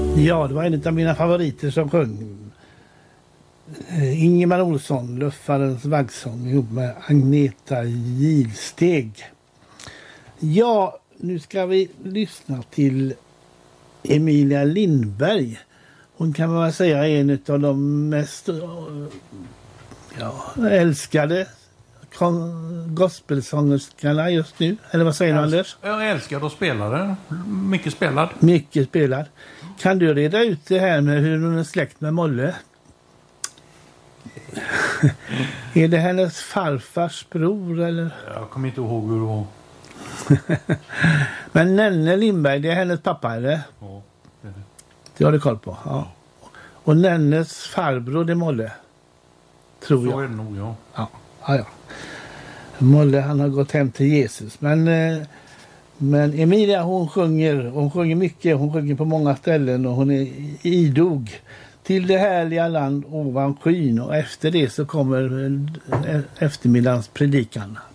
Ja, det var en av mina favoriter som sjöng. Ingemar Olsson, Luffarens vaggsång ihop med Agneta Gilsteg. Ja, nu ska vi lyssna till Emilia Lindberg. Hon kan man säga är en av de mest älskade gospelsångerskarna just nu. Eller vad säger du, Anders? Jag älskar att spela. Mycket spelad. Mycket spelad. Kan du reda ut det här med hur hon är släkt med Molle? Är det hennes farfars bror eller? Jag kommer inte ihåg hur det var. Men Nenne Lindberg, det är hennes pappa eller? Ja, det är det. Det har du koll på, ja. Och Nennes farbror, det är Molle. Tror jag. Så är det nog, ja. Ja. Molle, han har gått hem till Jesus. Men Emilia, hon sjunger mycket. Hon sjunger på många ställen och hon är idog till det härliga land ovan skyn. Och efter det så kommer eftermiddagens predikan.